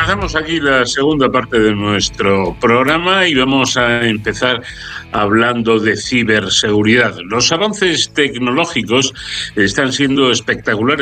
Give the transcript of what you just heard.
comenzamos aquí la segunda parte de nuestro programa y vamos a empezar hablando de ciberseguridad. Los avances tecnológicos están siendo espectaculares